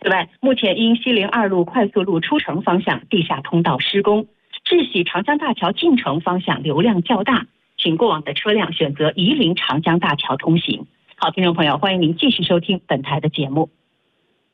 此外，目前因西陵2路快速路出城方向地下通道施工，智喜长江大桥进城方向流量较大，请过往的车辆选择夷陵长江大桥通行。好，听众朋友，欢迎您继续收听本台的节目。